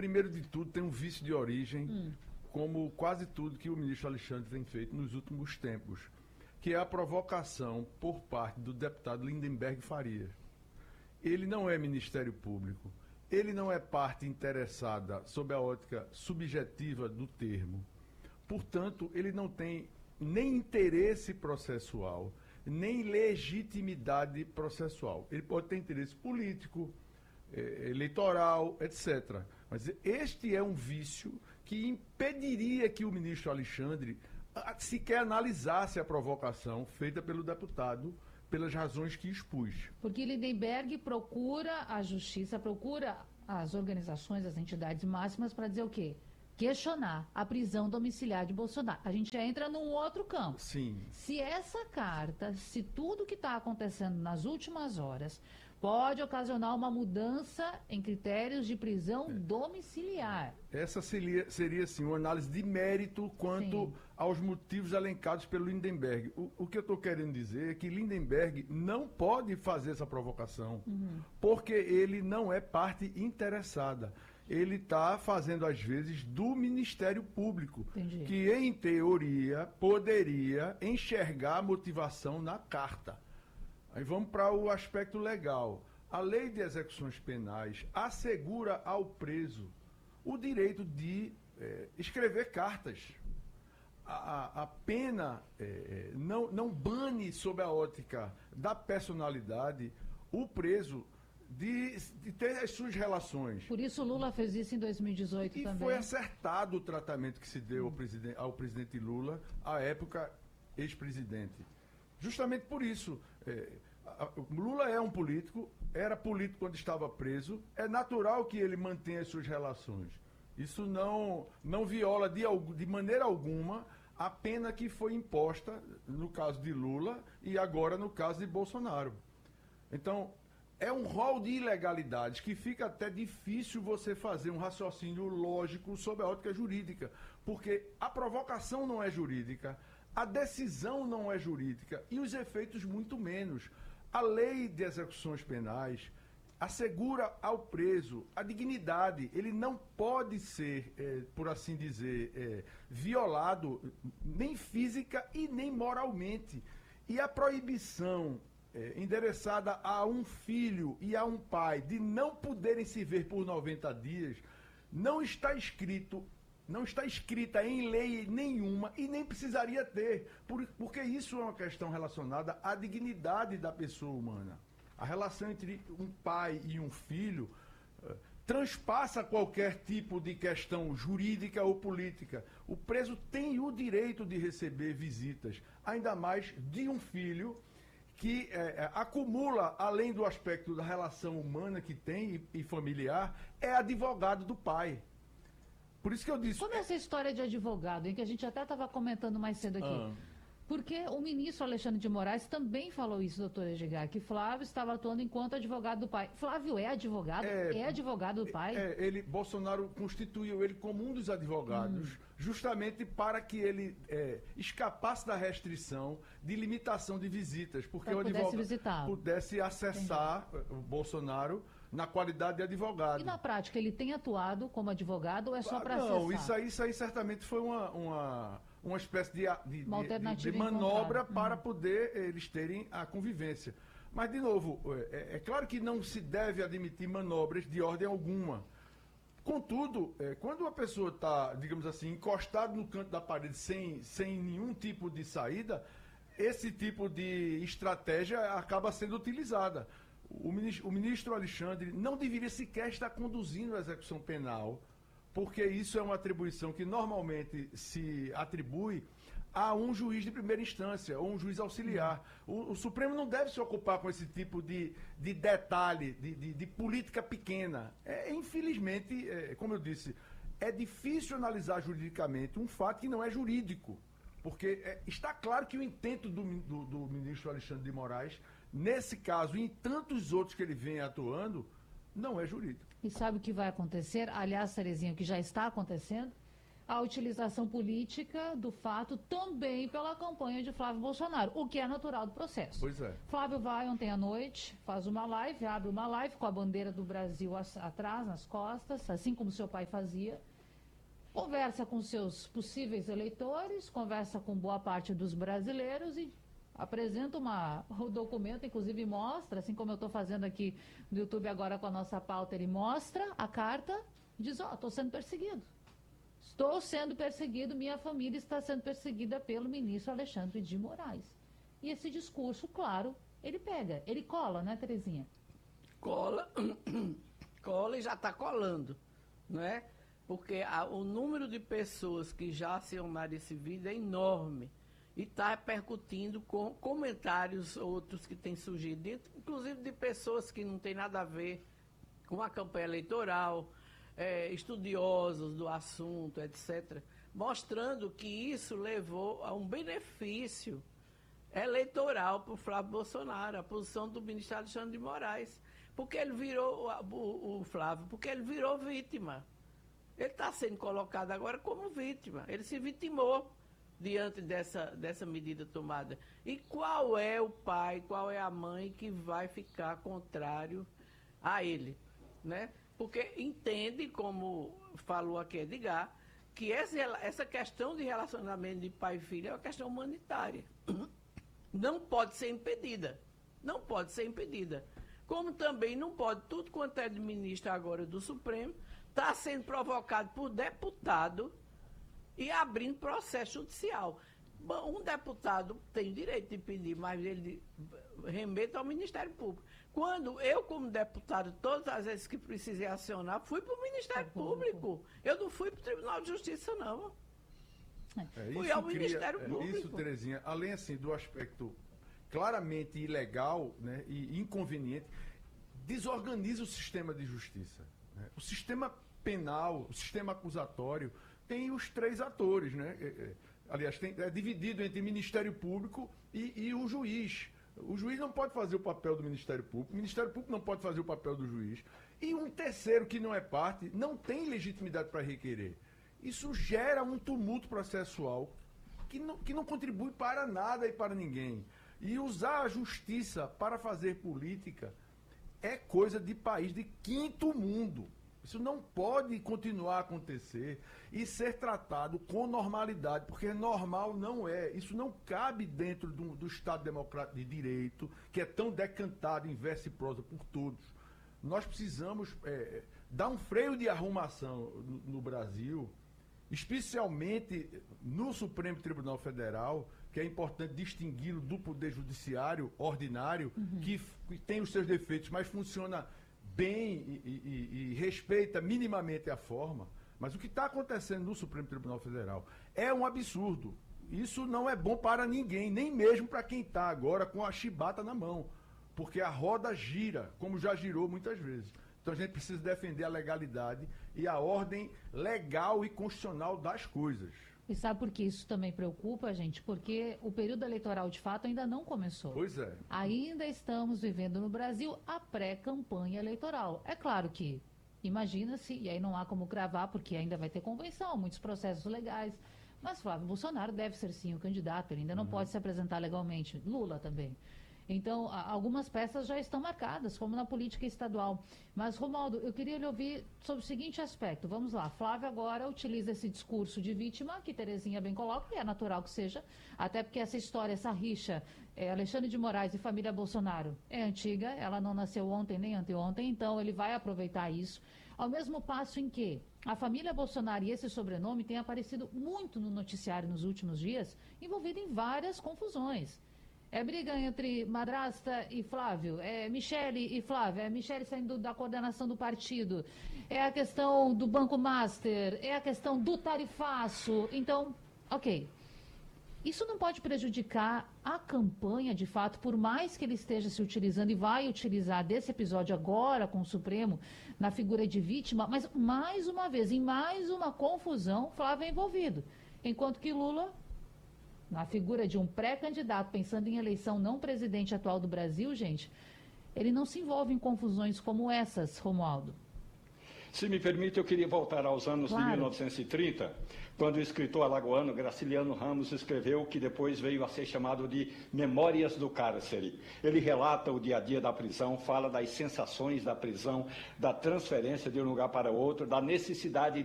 primeiro de tudo, tem um vício de origem, como quase tudo que o ministro Alexandre tem feito nos últimos tempos, que é a provocação por parte do deputado Lindenberg Farias. Ele não é Ministério Público, ele não é parte interessada sob a ótica subjetiva do termo. Portanto, ele não tem nem interesse processual, nem legitimidade processual. Ele pode ter interesse político, eleitoral, etc. Mas este é um vício que impediria que o ministro Alexandre sequer analisasse a provocação feita pelo deputado pelas razões que expus. Porque Lindenberg procura a justiça, procura as organizações, as entidades máximas para dizer o quê? Questionar a prisão domiciliar de Bolsonaro. A gente já entra num outro campo. Sim. Se essa carta, se tudo que está acontecendo nas últimas horas pode ocasionar uma mudança em critérios de prisão domiciliar. Essa seria sim, uma análise de mérito quanto aos motivos elencados pelo Lindenberg. O que eu estou querendo dizer é que Lindenberg não pode fazer essa provocação, porque ele não é parte interessada. Ele está fazendo, às vezes, do Ministério Público, Entendi. que, em teoria, poderia enxergar a motivação na carta. Aí vamos para o aspecto legal. A lei de execuções penais assegura ao preso o direito de escrever cartas. A pena não bane, sob a ótica da personalidade, o preso de ter as suas relações. Por isso Lula fez isso em 2018 também. E foi acertado o tratamento que se deu ao presidente Lula, à época ex-presidente. Justamente por isso. Lula é um político, era político quando estava preso, é natural que ele mantenha as suas relações. Isso não viola de maneira alguma a pena que foi imposta no caso de Lula e agora no caso de Bolsonaro. Então, é um rol de ilegalidades que fica até difícil você fazer um raciocínio lógico sob a ótica jurídica, porque a provocação não é jurídica, a decisão não é jurídica e os efeitos muito menos. A lei de execuções penais assegura ao preso a dignidade. Ele não pode ser, por assim dizer, violado nem física e nem moralmente. E a proibição endereçada a um filho e a um pai de não poderem se ver por 90 dias não está escrita em lei nenhuma e nem precisaria ter, porque isso é uma questão relacionada à dignidade da pessoa humana. A relação entre um pai e um filho transpassa qualquer tipo de questão jurídica ou política. O preso tem o direito de receber visitas, ainda mais de um filho que acumula, além do aspecto da relação humana que tem e familiar, é advogado do pai. Por isso que eu disse... Como é essa história de advogado, em que a gente até estava comentando mais cedo aqui? Porque o ministro Alexandre de Moraes também falou isso, doutor Edgar, que Flávio estava atuando enquanto advogado do pai. Flávio é advogado? É advogado do pai? Bolsonaro constituiu ele como um dos advogados, justamente para que ele escapasse da restrição de limitação de visitas, porque o advogado pudesse acessar o Bolsonaro na qualidade de advogado. E na prática, ele tem atuado como advogado ou é só para acessar? Não, isso aí certamente foi uma espécie de manobra para poder eles terem a convivência. Mas, de novo, é claro que não se deve admitir manobras de ordem alguma. Contudo, quando uma pessoa está, digamos assim, encostada no canto da parede sem nenhum tipo de saída, esse tipo de estratégia acaba sendo utilizada. O ministro Alexandre não deveria sequer estar conduzindo a execução penal, porque isso é uma atribuição que normalmente se atribui a um juiz de primeira instância ou um juiz auxiliar. O Supremo não deve se ocupar com esse tipo de detalhe, de política pequena. Infelizmente, como eu disse, é difícil analisar juridicamente um fato que não é jurídico, porque está claro que o intento do ministro Alexandre de Moraes, nesse caso e em tantos outros que ele vem atuando, não é jurídico. E sabe o que vai acontecer? Aliás, Terezinha, o que já está acontecendo? a utilização política do fato também pela campanha de Flávio Bolsonaro, o que é natural do processo. Pois é. Flávio vai ontem à noite, faz uma live, abre uma live com a bandeira do Brasil atrás, nas costas, assim como seu pai fazia. Conversa com seus possíveis eleitores, conversa com boa parte dos brasileiros e apresenta o documento, inclusive mostra, assim como eu estou fazendo aqui no YouTube agora com a nossa pauta, ele mostra a carta e diz, estou sendo perseguido. Estou sendo perseguido, minha família está sendo perseguida pelo ministro Alexandre de Moraes. E esse discurso, claro, ele pega, ele cola, né, Terezinha? Cola, cola e já está colando, não é? Porque o número de pessoas que já acionaram esse vídeo é enorme e está repercutindo com comentários outros que têm surgido, inclusive de pessoas que não têm nada a ver com a campanha eleitoral, estudiosos do assunto, etc., mostrando que isso levou a um benefício eleitoral para o Flávio Bolsonaro, a posição do ministro Alexandre de Moraes, porque ele virou, o Flávio, porque ele virou vítima. Ele está sendo colocado agora como vítima, ele se vitimou diante dessa medida tomada. E qual é o pai, qual é a mãe que vai ficar contrário a ele, né? Porque entende, como falou aqui Edgar, que essa questão de relacionamento de pai e filho é uma questão humanitária. Não pode ser impedida. Não pode ser impedida. Como também não pode, tudo quanto é de ministro agora do Supremo, está sendo provocado por deputado e abrindo processo judicial. Um deputado tem direito de pedir, mas ele remeta ao Ministério Público. Quando eu, como deputado, todas as vezes que precisei acionar, fui para o Ministério Público. Eu não fui para o Tribunal de Justiça, não. Fui ao Ministério Público. Isso, Terezinha, além assim, do aspecto claramente ilegal, né, e inconveniente, desorganiza o sistema de justiça. Né? O sistema penal, o sistema acusatório, tem os três atores, né? Aliás, é dividido entre Ministério Público e o juiz. O juiz não pode fazer o papel do Ministério Público, o Ministério Público não pode fazer o papel do juiz. E um terceiro que não é parte não tem legitimidade para requerer. Isso gera um tumulto processual que não contribui para nada e para ninguém. E usar a justiça para fazer política é coisa de país de quinto mundo. Isso não pode continuar a acontecer e ser tratado com normalidade, porque normal não é. Isso não cabe dentro do Estado Democrático de Direito, que é tão decantado em verso e prosa por todos. Nós precisamos dar um freio de arrumação no Brasil, especialmente no Supremo Tribunal Federal, que é importante distingui-lo do Poder Judiciário ordinário, que tem os seus defeitos, mas funciona bem e respeita minimamente a forma, mas o que está acontecendo no Supremo Tribunal Federal é um absurdo. Isso não é bom para ninguém, nem mesmo para quem está agora com a chibata na mão, porque a roda gira, como já girou muitas vezes. Então a gente precisa defender a legalidade e a ordem legal e constitucional das coisas. E sabe por que isso também preocupa, gente? Porque o período eleitoral, de fato, ainda não começou. Pois é. Ainda estamos vivendo no Brasil a pré-campanha eleitoral. É claro que, imagina-se, e aí não há como cravar, porque ainda vai ter convenção, muitos processos legais, mas Flávio Bolsonaro deve ser sim o candidato, ele ainda não pode se apresentar legalmente. Lula também. Então, algumas peças já estão marcadas, como na política estadual. Mas, Romualdo, eu queria lhe ouvir sobre o seguinte aspecto. Vamos lá, Flávio agora utiliza esse discurso de vítima, que Terezinha bem coloca, e é natural que seja, até porque essa história, essa rixa, Alexandre de Moraes e família Bolsonaro, é antiga, ela não nasceu ontem nem anteontem, então ele vai aproveitar isso. Ao mesmo passo em que a família Bolsonaro e esse sobrenome tem aparecido muito no noticiário nos últimos dias, envolvido em várias confusões. É briga entre madrasta e Flávio, é Michele e Flávio, é Michele saindo da coordenação do partido, é a questão do Banco Master, é a questão do tarifaço. Então, ok. Isso não pode prejudicar a campanha, de fato, por mais que ele esteja se utilizando e vai utilizar desse episódio agora com o Supremo na figura de vítima, mas mais uma vez, em mais uma confusão, Flávio é envolvido. Enquanto que Lula, na figura de um pré-candidato, pensando em eleição não presidente atual do Brasil, gente, ele não se envolve em confusões como essas, Romualdo. Se me permite, eu queria voltar aos anos de 1930, quando o escritor alagoano Graciliano Ramos escreveu o que depois veio a ser chamado de Memórias do Cárcere. Ele relata o dia a dia da prisão, fala das sensações da prisão, da transferência de um lugar para outro, da necessidade